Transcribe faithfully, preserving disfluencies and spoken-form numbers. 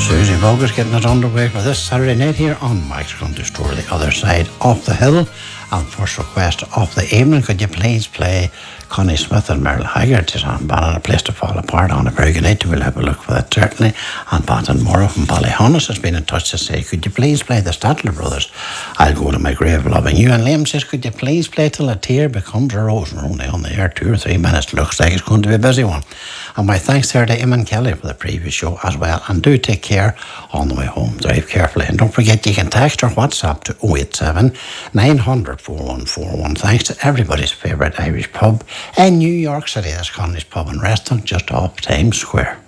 Susie Bogus getting it underway for this Saturday night here on Mike's Country Store, the other side of the hill. And first request of the evening, could you please play Connie Smith and Merle Haggard? It's on Bannon, A Place to Fall Apart. On a very good night, we'll have a look for that certainly. And Patton Morrow from Ballyhonus has been in touch to say, could you please play the Statler Brothers, I'll Go to My Grave Loving You. And Liam says, could you please play Till a Tear Becomes a Rose? We're only on the air two or three minutes. Looks like it's going to be a busy one. And my thanks there to Eamon Kelly for the previous show as well. And do take care on the way home. Drive carefully. And don't forget, you can text or WhatsApp to oh eight seven, nine hundred, four one four one. Thanks to everybody's favourite Irish pub in New York City. That's Connie's Pub and Restaurant just off Times Square.